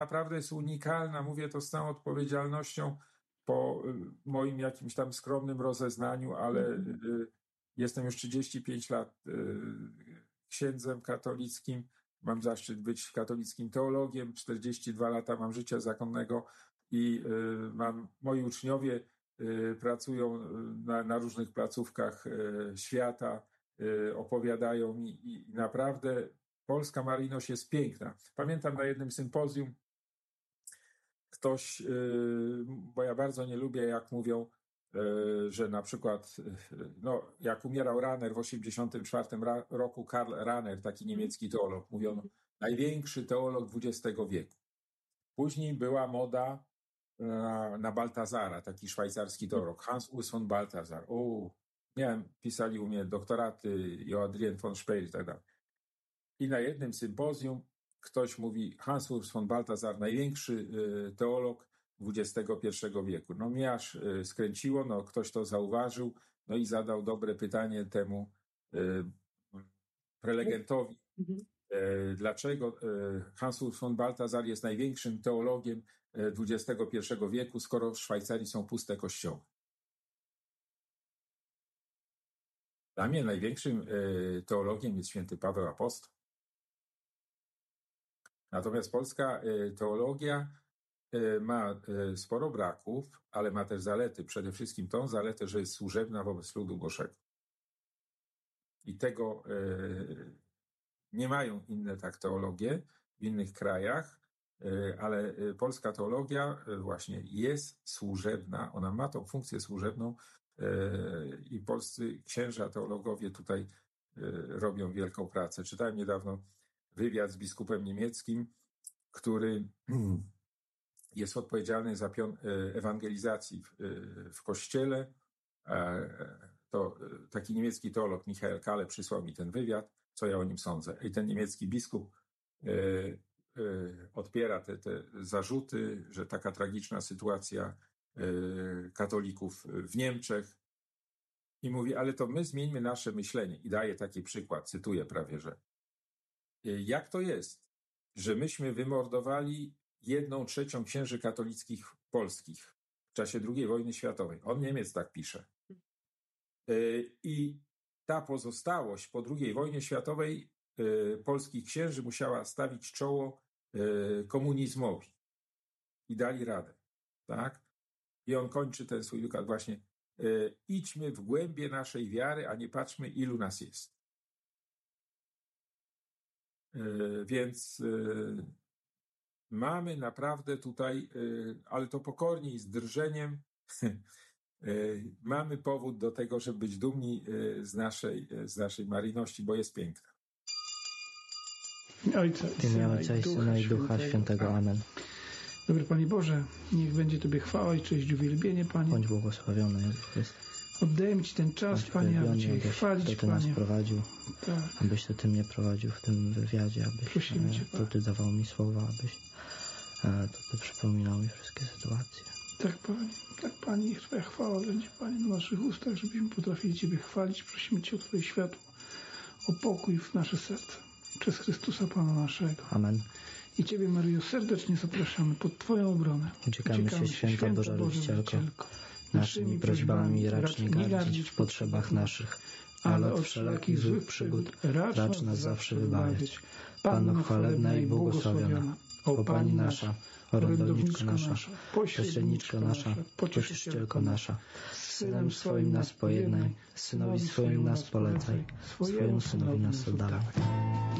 naprawdę jest unikalna. Mówię to z całą odpowiedzialnością po moim jakimś tam skromnym rozeznaniu, ale jestem już 35 lat księdzem katolickim. Mam zaszczyt być katolickim teologiem. 42 lata mam życia zakonnego i moi uczniowie pracują na różnych placówkach świata, opowiadają mi i naprawdę polska marynarz jest piękna. Pamiętam na jednym sympozjum ktoś, bo ja bardzo nie lubię, jak mówią, że na przykład, no, jak umierał Rahner w 1984 roku, Karl Rahner, taki niemiecki teolog, mówiono, największy teolog XX wieku. Później była moda na Baltazara, taki szwajcarski teolog, Hans Urs von Balthasar. Pisali u mnie doktoraty, Adrien von Speer i tak dalej. I na jednym sympozjum ktoś mówi, Hans Urs von Balthasar, największy teolog XXI wieku. No mnie aż skręciło, no ktoś to zauważył, no i zadał dobre pytanie temu prelegentowi, dlaczego Hans Urs von Balthasar jest największym teologiem XXI wieku, skoro w Szwajcarii są puste kościoły. Dla mnie największym teologiem jest święty Paweł Apostoł. Natomiast polska teologia ma sporo braków, ale ma też zalety. Przede wszystkim tą zaletę, że jest służebna wobec ludu Bożego. I tego nie mają inne tak teologie w innych krajach, ale polska teologia właśnie jest służebna, ona ma tą funkcję służebną i polscy księża teologowie tutaj robią wielką pracę. Czytałem niedawno wywiad z biskupem niemieckim, który jest odpowiedzialny za pion ewangelizacji w kościele. To taki niemiecki teolog Michael Kahle przysłał mi ten wywiad, co ja o nim sądzę. I ten niemiecki biskup odpiera te zarzuty, że taka tragiczna sytuacja katolików w Niemczech i mówi, ale to my zmieńmy nasze myślenie. I daje taki przykład, cytuję prawie, że jak to jest, że myśmy wymordowali 1/3 księży katolickich polskich w czasie II wojny światowej. On Niemiec tak pisze. I ta pozostałość po II wojnie światowej polskich księży musiała stawić czoło komunizmowi. I dali radę. Tak? I on kończy ten swój wykład właśnie idźmy w głębie naszej wiary, a nie patrzmy, ilu nas jest. Więc mamy naprawdę tutaj, ale to pokornie i z drżeniem, mamy powód do tego, żeby być dumni z naszej marynarności, bo jest piękna. Ojca i Syna i Ducha Świętego. Amen. Dobry Panie Boże, niech będzie Tobie chwała i cześć, uwielbienie, Panie. Bądź błogosławiony, Jezu Chrystus. Oddajemy Ci ten czas, Panie, aby Cię chwalić, Ty nas prowadził, tak. Abyś Ty mnie prowadził w tym wywiadzie, abyś to Ty dawał mi słowa, abyś to Ty przypominał mi wszystkie sytuacje. Tak, Panie, niech Twoja chwała będzie, Panie, na naszych ustach, żebyśmy potrafili Ciebie chwalić. Prosimy Cię o Twoje światło, o pokój w nasze serce. Przez Chrystusa Pana naszego. Amen. I Ciebie, Maryjo, serdecznie zapraszamy pod Twoją obronę. Uciekamy się, święta Boża Rodzicielko, naszymi prośbami racz nie gardzić w potrzebach naszych, ale od wszelakich złych przygód racz nas zawsze wybawiać. Panno chwalebna i błogosławiona, o Pani nasza, orędowniczko nasza, pośredniczko nasza, pocieszycielko nasza, z Synem swoim nas pojednaj, Synowi swoim nas polecaj, swojemu Synowi nas oddawaj.